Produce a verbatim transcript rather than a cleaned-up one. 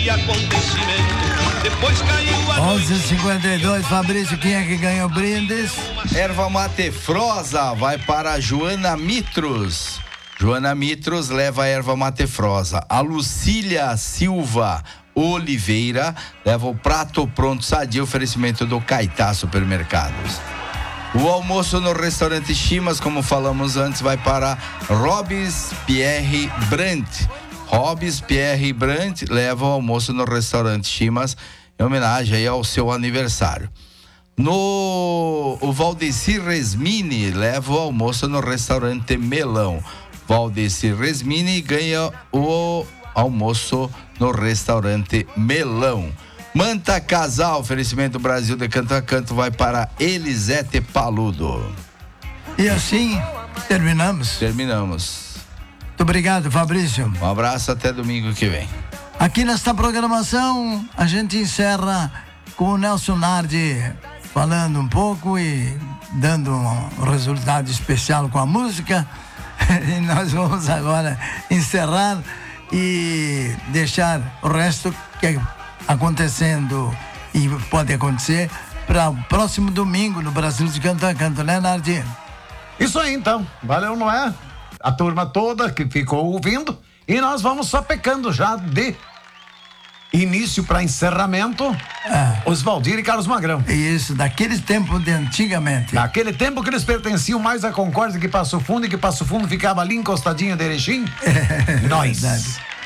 grande acontecimento. Depois caiu a onze e cinquenta e dois, Fabrício, quem é que ganhou brindes? Erva mate frosa vai para a Joana Mitros. Joana Mitros leva a erva mate frosa. A Lucília Silva Oliveira leva o prato pronto sadio, oferecimento do Caetá Supermercados. O almoço no restaurante Chimas, como falamos antes, vai para Robes Pierre Brandt. Robes Pierre Brandt leva o almoço no restaurante Chimas, em homenagem aí ao seu aniversário. No o Valdeci Resmini leva o almoço no restaurante Melão. Valdeci Resmini ganha o almoço no restaurante Melão. Manta Casal, oferecimento Brasil de Canto a Canto, vai para Elisete Paludo. E assim terminamos. Terminamos. Muito obrigado, Fabrício. Um abraço, até domingo que vem. Aqui nesta programação a gente encerra com o Nelson Nardi falando um pouco e dando um resultado especial com a música. E nós vamos agora encerrar e deixar o resto que acontecendo e pode acontecer para o próximo domingo no Brasil de Canto a Canto, né, Nardi? Isso aí, então. Valeu, não é? A turma toda que ficou ouvindo, e nós vamos só pecando já de início para encerramento, Ah. Oswaldir e Carlos Magrão. Isso, daquele tempo de antigamente. Naquele tempo que eles pertenciam mais à Concórdia que Passo Fundo, e que Passo Fundo ficava ali encostadinho de Erechim. É, Nós. verdade.